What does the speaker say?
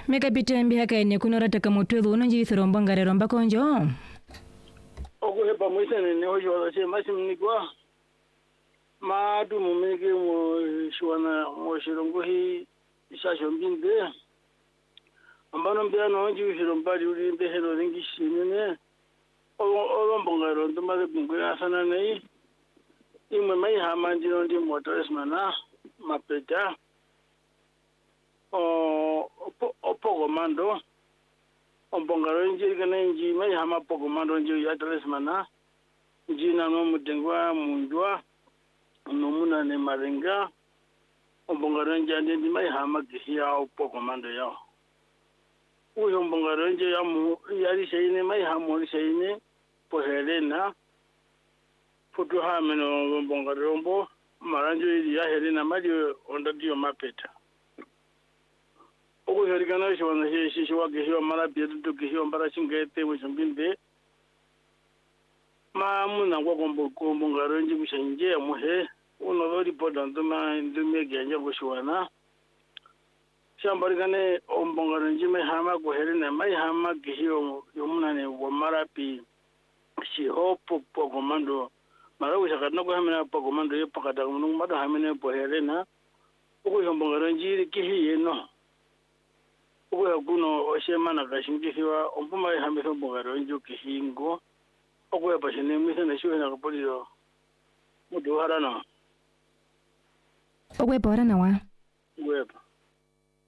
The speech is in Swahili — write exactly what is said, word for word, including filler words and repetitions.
Meka pitembi haka ene kunora takamotwezo unonji thiromba ngarero mbakonjo. Oku hepa mwisene ne hojo wala che masimnikwa. Maadu mumege mo shwana mo shirongo hi ishasho mbinde. Ambano mbya no nji shiromba uri nde hero ringi shinene. Olo mbongaro ndomale bungwe asana nei. Imwe mai hamandi no ndi motores mana mapeta. O opo komando. Ombongaro nji kana nji mai hama po komando nji ya tres mana. Nji na no mutengwa munjwa. Nomuna ne marenga. Ombongaro nji ande ndi mai hama kihia opo komando yao. Uyo mbongaro nji ya mu yari sheine mai hamo sheine po Helena. Futu hameno mbongaro mbo maranjo ya Helena mali onda dio mapeta. Oku herikana shwana she she shwa kihio mara bietu to kihio mbara chingete mwimbinde. Ma muna kwa kombo kombo ngaronji kushenje muhe uno lori poda nduma ndumye genya kushwana. Shambarikane ombongaronji me hama ko Helena mai hama kihio yomuna ne wa mara pi shi hopo po komando. Mara ushakatna ko hamena po komando ye pakata mungu mada hamena po Helena. Oku ombongaronji kihie no. Uwe kuno oshemana kashingihiwa ompuma ihambisa mbongaro njo kihingo okuwe pashene mwise na shiwe na kapoliyo mudu harana Ogwe bora na wa. Uwepa